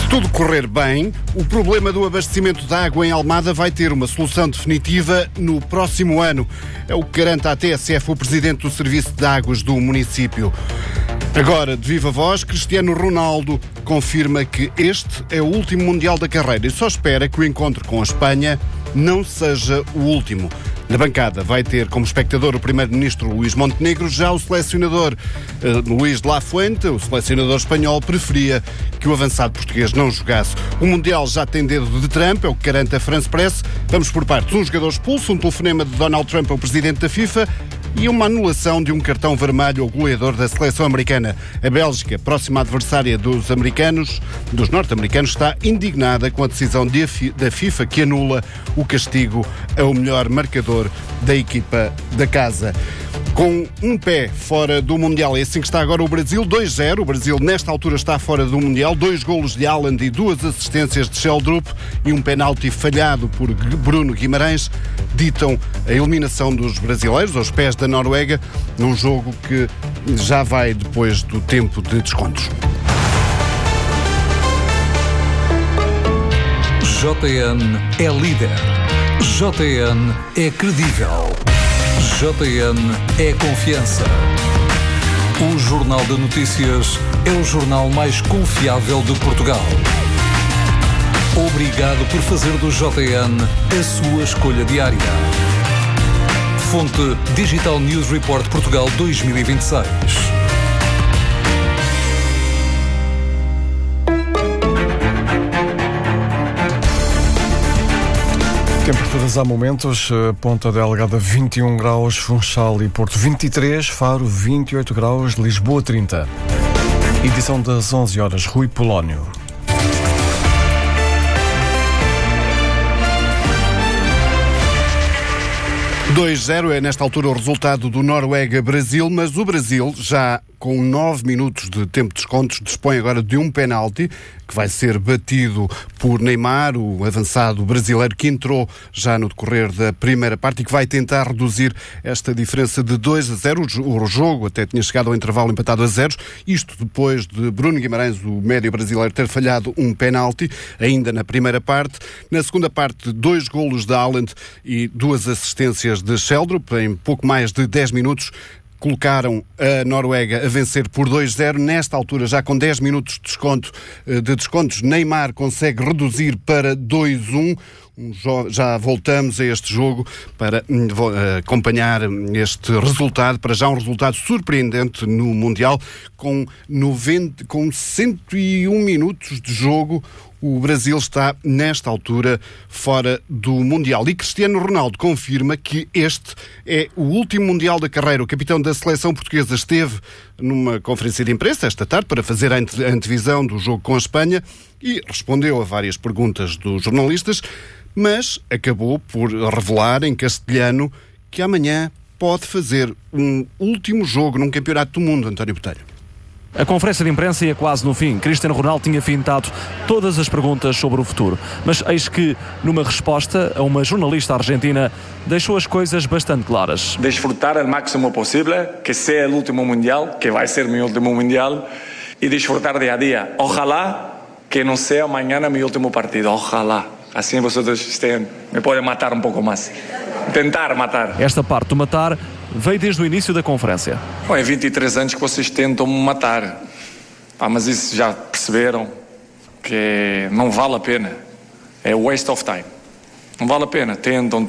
Se tudo correr bem, o problema do abastecimento de água em Almada vai ter uma solução definitiva no próximo ano. É o que garante à TSF o presidente do Serviço de Águas do município. Agora, de viva voz, Cristiano Ronaldo confirma que este é o último Mundial da carreira e só espera que o encontro com a Espanha não seja o último. Na bancada vai ter como espectador o primeiro-ministro Luís Montenegro. Já o selecionador Luís de la Fuente, o selecionador espanhol, preferia que o avançado português não jogasse. O Mundial já tem dedo de Trump, é o que garante a France Press. Vamos por partes. Um jogador expulso, um telefonema de Donald Trump ao presidente da FIFA e uma anulação de um cartão vermelho ao goleador da seleção americana. A Bélgica, próxima adversária dos norte-americanos, está indignada com a decisão da FIFA que anula o castigo ao melhor marcador da equipa da casa. Com um pé fora do Mundial, é assim que está agora o Brasil, 2-0. O Brasil, nesta altura, está fora do Mundial. 2 golos de Haaland e 2 assistências de Sheldrup e um penalti falhado por Bruno Guimarães ditam a eliminação dos brasileiros aos pés da Noruega, num jogo que já vai depois do tempo de descontos. JN é líder. JN é credível. JN é confiança. O Jornal de Notícias é o jornal mais confiável de Portugal. Obrigado por fazer do JN a sua escolha diária. Fonte Digital News Report Portugal 2026. Temperaturas há momentos, Ponta Delgada 21 graus, Funchal e Porto 23, Faro 28 graus, Lisboa 30. Edição das 11 horas, Rui Polónio. 2-0 é nesta altura o resultado do Noruega-Brasil, mas o Brasil, já com 9 minutos de tempo de descontos, dispõe agora de um penalti que vai ser batido por Neymar, o avançado brasileiro que entrou já no decorrer da primeira parte e que vai tentar reduzir esta diferença de 2-0. O jogo até tinha chegado ao intervalo empatado a 0, isto depois de Bruno Guimarães, o médio brasileiro, ter falhado um penalti ainda na primeira parte. Na segunda parte, 2 golos de Haaland e 2 assistências de Sheldrup em pouco mais de 10 minutos. Colocaram a Noruega a vencer por 2-0. Nesta altura, já com 10 minutos de descontos, Neymar consegue reduzir para 2-1. Já voltamos a este jogo para acompanhar este resultado, para já um resultado surpreendente no Mundial, com 101 minutos de jogo. O Brasil está, nesta altura, fora do Mundial. E Cristiano Ronaldo confirma que este é o último Mundial da carreira. O capitão da seleção portuguesa esteve numa conferência de imprensa esta tarde para fazer a antevisão do jogo com a Espanha e respondeu a várias perguntas dos jornalistas, mas acabou por revelar em castelhano que amanhã pode fazer um último jogo num campeonato do mundo, António Botelho. A conferência de imprensa ia quase no fim. Cristiano Ronaldo tinha fintado todas as perguntas sobre o futuro. Mas eis que, numa resposta a uma jornalista argentina, deixou as coisas bastante claras. Desfrutar al máximo posible, que sea el último mundial, que vai ser mi último mundial, e desfrutar día a día. Ojalá que no sea mañana mi último partido. Ojalá. Assim vocês me podem matar um pouco mais. Tentar matar. Esta parte do matar veio desde o início da conferência. Bom, é 23 anos que vocês tentam me matar. Mas isso já perceberam que não vale a pena. É waste of time. Não vale a pena. Tentam.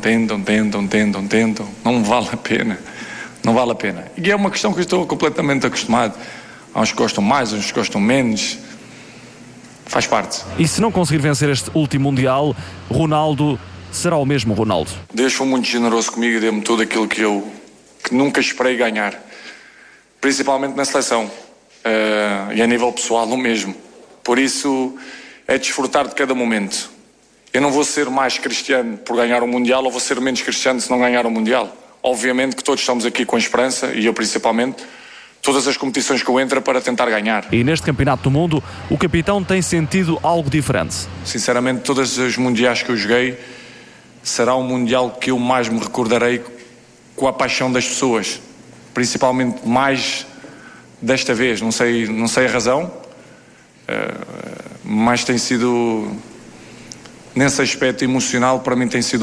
Não vale a pena. Não vale a pena. E é uma questão que eu estou completamente acostumado. Há uns que gostam mais, uns que gostam menos. Faz parte. E se não conseguir vencer este último Mundial, Ronaldo será o mesmo Ronaldo. Deus foi muito generoso comigo e deu-me tudo aquilo que nunca esperei ganhar. Principalmente na seleção. E a nível pessoal, o mesmo. Por isso, é desfrutar de cada momento. Eu não vou ser mais cristiano por ganhar o Mundial ou vou ser menos cristiano se não ganhar o Mundial. Obviamente que todos estamos aqui com esperança, e eu principalmente, todas as competições que eu entro para tentar ganhar. E neste Campeonato do Mundo, o capitão tem sentido algo diferente. Sinceramente, todos os mundiais que eu joguei, será um mundial que eu mais me recordarei com a paixão das pessoas. Principalmente mais desta vez, não sei a razão. mas tem sido, nesse aspecto emocional, para mim tem sido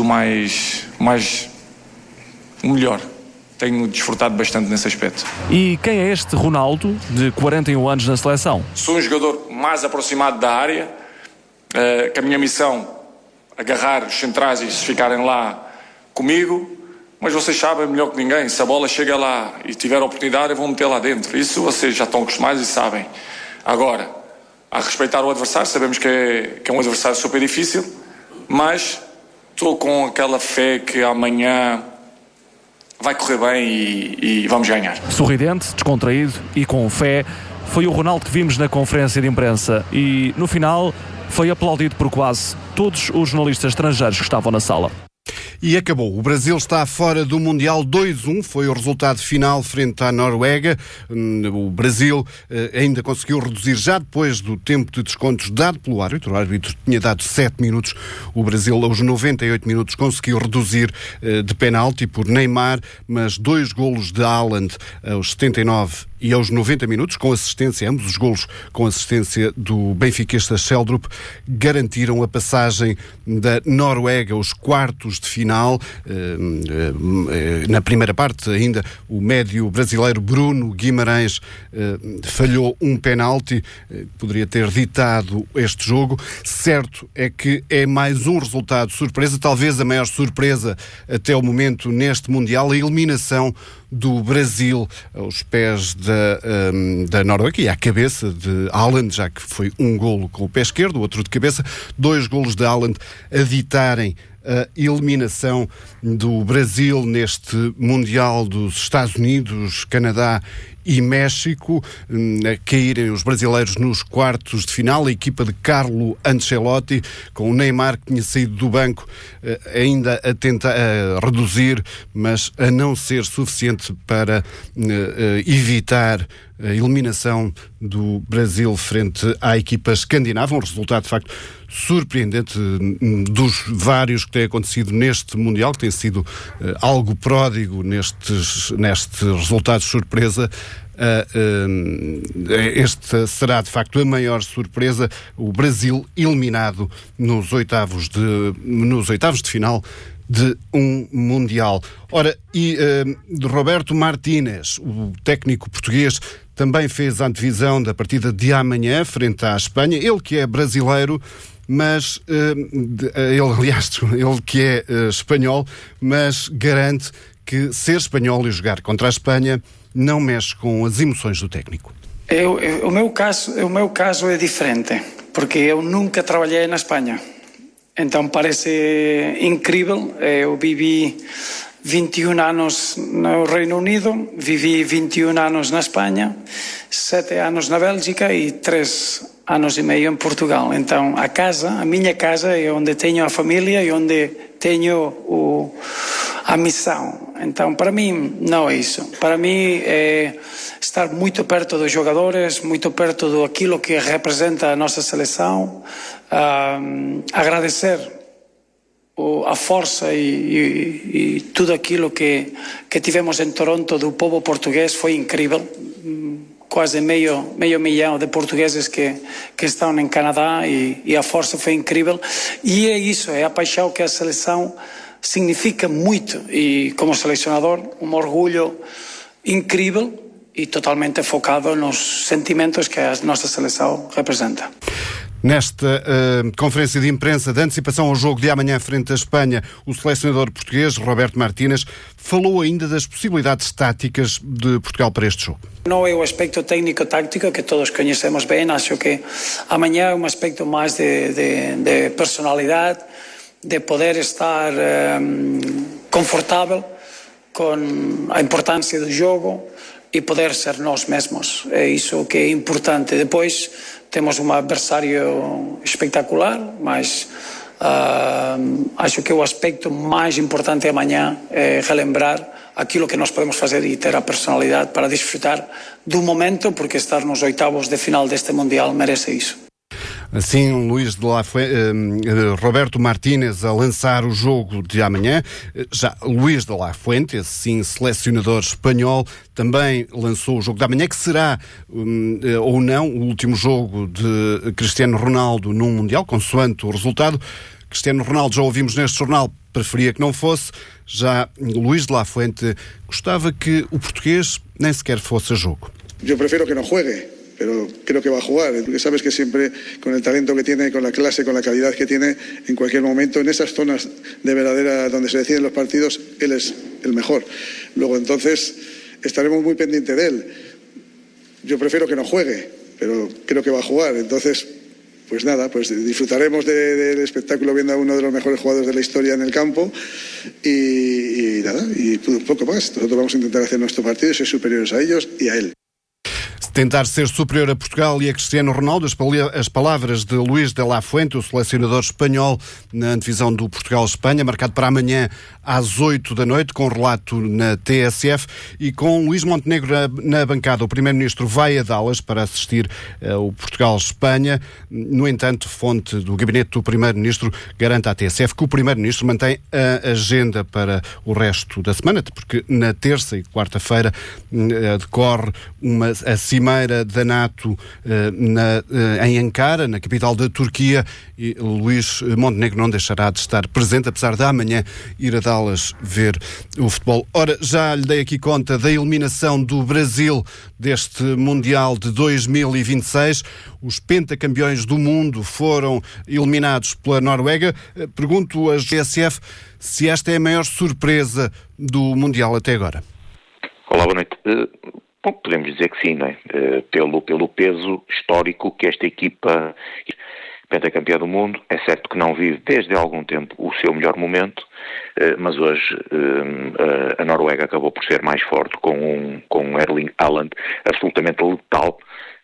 o melhor. Tenho desfrutado bastante nesse aspecto. E quem é este Ronaldo, de 41 anos na seleção? Sou um jogador mais aproximado da área, com a minha missão agarrar os centrais e ficarem lá comigo, mas vocês sabem melhor que ninguém, se a bola chega lá e tiver a oportunidade, eu vou meter lá dentro. Isso vocês já estão acostumados e sabem. Agora, a respeitar o adversário, sabemos que é um adversário super difícil, mas estou com aquela fé que amanhã vai correr bem e vamos ganhar. Sorridente, descontraído e com fé, foi o Ronaldo que vimos na conferência de imprensa e, no final, foi aplaudido por quase todos os jornalistas estrangeiros que estavam na sala. E acabou. O Brasil está fora do Mundial 2-1. Foi o resultado final frente à Noruega. O Brasil ainda conseguiu reduzir já depois do tempo de descontos dado pelo árbitro. O árbitro tinha dado 7 minutos. O Brasil, aos 98 minutos, conseguiu reduzir de penalti por Neymar, mas 2 golos de Haaland aos 79 e aos 90 minutos, com assistência, ambos os golos com assistência do benfiquista Sheldrup, garantiram a passagem da Noruega aos quartos de final. Na primeira parte, ainda, o médio brasileiro Bruno Guimarães falhou um penalti, poderia ter ditado este jogo. Certo é que é mais um resultado surpresa, talvez a maior surpresa até o momento neste Mundial, a eliminação do Brasil aos pés da Noruega e à cabeça de Haaland, já que foi um golo com o pé esquerdo, outro de cabeça, 2 golos de Haaland a ditarem a eliminação do Brasil neste Mundial dos Estados Unidos, Canadá e México, a caírem os brasileiros nos quartos de final. A equipa de Carlo Ancelotti, com o Neymar, que tinha saído do banco, ainda a tentar reduzir, mas a não ser suficiente para evitar a eliminação do Brasil frente à equipa escandinava. Um resultado, de facto, surpreendente dos vários que têm acontecido neste Mundial, que tem sido algo pródigo nestes resultados surpresa. Esta será, de facto, a maior surpresa. O Brasil eliminado nos oitavos de final de um Mundial. Ora, e Roberto Martínez, o técnico português, também fez a antevisão da partida de amanhã frente à Espanha. Ele que é brasileiro, mas ele que é espanhol, mas garante que ser espanhol e jogar contra a Espanha não mexe com as emoções do técnico. O meu caso é diferente, porque eu nunca trabalhei na Espanha. Então parece incrível. Eu vivi 21 anos no Reino Unido, vivi 21 anos na Espanha, 7 anos na Bélgica e 3 anos e meio em Portugal. Então a minha casa é onde tenho a família e onde tenho a missão. Então para mim não é isso. Para mim é estar muito perto dos jogadores, muito perto daquilo que representa a nossa seleção, agradecer a força e tudo aquilo que tivemos em Toronto do povo português. Foi incrível. Quase meio milhão de portugueses que estão em Canadá e a força foi incrível. E é isso, é a paixão que a seleção significa muito. E como selecionador, um orgulho incrível e totalmente focado nos sentimentos que a nossa seleção representa. Nesta conferência de imprensa de antecipação ao jogo de amanhã frente à Espanha, o selecionador português, Roberto Martínez, falou ainda das possibilidades táticas de Portugal para este jogo. Não é o aspecto técnico-táctico que todos conhecemos bem. Acho que amanhã é um aspecto mais de personalidade, de poder estar confortável com a importância do jogo e poder ser nós mesmos. É isso que é importante. Depois temos um adversário espetacular, mas acho que o aspecto mais importante amanhã é relembrar aquilo que nós podemos fazer e ter a personalidade para desfrutar do momento, porque estar nos oitavos de final deste Mundial merece isso. Assim, Roberto Martínez a lançar o jogo de amanhã. Já Luís de la Fuente, sim, selecionador espanhol, também lançou o jogo de amanhã, que será ou não o último jogo de Cristiano Ronaldo num Mundial, consoante o resultado. Cristiano Ronaldo, já ouvimos neste jornal, preferia que não fosse. Já Luís de la Fuente gostava que o português nem sequer fosse a jogo. Eu prefiro que não juegue, pero creo que va a jugar, porque sabes que siempre con el talento que tiene, con la clase, con la calidad que tiene, en cualquier momento, en esas zonas de verdadera donde se deciden los partidos, él es el mejor. Luego entonces estaremos muy pendientes de él. Yo prefiero que no juegue, pero creo que va a jugar. Entonces, pues nada, pues disfrutaremos del espectáculo viendo a uno de los mejores jugadores de la historia en el campo y nada, y poco más. Nosotros vamos a intentar hacer nuestro partido y ser superiores a ellos y a él. Tentar ser superior a Portugal e a Cristiano Ronaldo, as palavras de Luís de la Fuente, o selecionador espanhol na antevisão do Portugal-Espanha, marcado para amanhã às 8 da noite, com relato na TSF e com Luís Montenegro na bancada. O Primeiro-Ministro vai a Dallas para assistir ao Portugal-Espanha. No entanto, fonte do gabinete do Primeiro-Ministro garante à TSF que o Primeiro-Ministro mantém a agenda para o resto da semana, porque na terça e quarta-feira decorre a cimeira da NATO em Ankara, na capital da Turquia, e Luís Montenegro não deixará de estar presente, apesar de amanhã ir a Dallas ver o futebol. Ora, já lhe dei aqui conta da eliminação do Brasil deste Mundial de 2026. Os pentacampeões do mundo foram eliminados pela Noruega. Pergunto à GSF se esta é a maior surpresa do Mundial até agora. Olá, boa noite. Bom, podemos dizer que sim, não é? Pelo peso histórico que esta equipa pentacampeã do mundo, é certo que não vive desde há algum tempo o seu melhor momento, mas hoje a Noruega acabou por ser mais forte com um Erling Haaland absolutamente letal.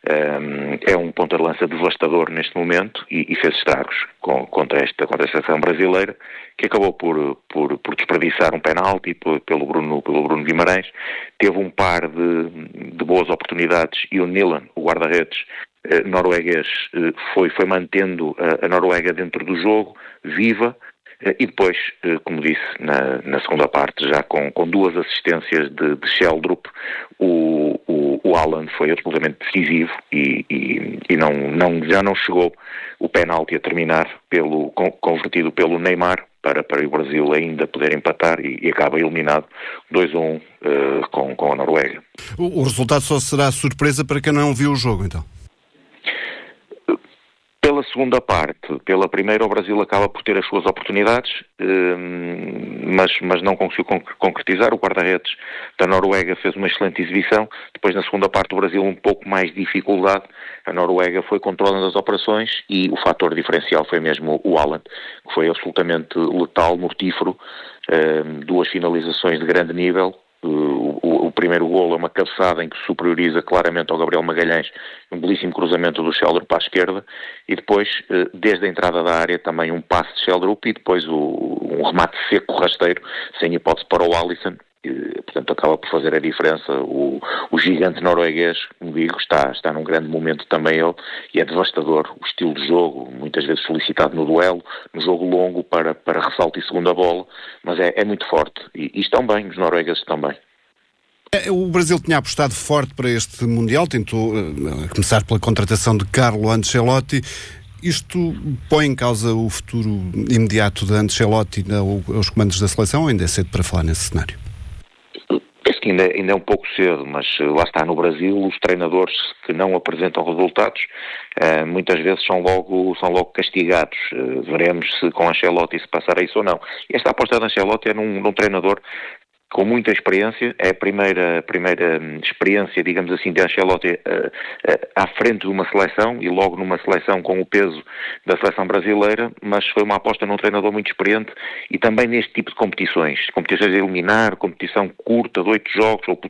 É um ponta de lança devastador neste momento e fez estragos contra esta seleção brasileira, que acabou por desperdiçar um penalti pelo Bruno Guimarães. Teve um par de boas oportunidades e o Nilan, o guarda-redes norueguês, foi mantendo a Noruega dentro do jogo, viva. E depois, como disse, na segunda parte, já com duas assistências de Sheldrup, o Haaland foi absolutamente decisivo e já não chegou o penalti a terminar convertido pelo Neymar para o Brasil ainda poder empatar e acaba eliminado 2-1 com a Noruega. O resultado só será surpresa para quem não viu o jogo, então? Pela segunda parte, pela primeira o Brasil acaba por ter as suas oportunidades, mas não conseguiu concretizar. O guarda-redes da Noruega fez uma excelente exibição. Depois na segunda parte o Brasil um pouco mais de dificuldade. A Noruega foi controlando as operações e o fator diferencial foi mesmo o Haaland, que foi absolutamente letal, mortífero, duas finalizações de grande nível. O primeiro golo é uma cabeçada em que superioriza claramente ao Gabriel Magalhães, um belíssimo cruzamento do Sheldrup à esquerda, e depois, desde a entrada da área, também um passe de Sheldrup e depois um remate seco, rasteiro, sem hipótese para o Alisson. Portanto, acaba por fazer a diferença. O gigante norueguês, como digo, está num grande momento também ele, e é devastador o estilo de jogo, muitas vezes solicitado no duelo, no jogo longo para ressalto e segunda bola, mas é muito forte, e estão bem, os noruegueses estão bem. O Brasil tinha apostado forte para este Mundial, tentou começar pela contratação de Carlo Ancelotti. Isto põe em causa o futuro imediato de Ancelotti aos comandos da seleção, ou ainda é cedo para falar nesse cenário? Penso que ainda é um pouco cedo, mas lá está, no Brasil os treinadores que não apresentam resultados muitas vezes são logo castigados. Veremos se com Ancelotti se passará isso ou não. Esta aposta de Ancelotti é num treinador com muita experiência, é a primeira experiência, digamos assim, de Ancelotti à frente de uma seleção, e logo numa seleção com o peso da seleção brasileira, mas foi uma aposta num treinador muito experiente, e também neste tipo de competições a eliminar, competição curta de 8 jogos, ou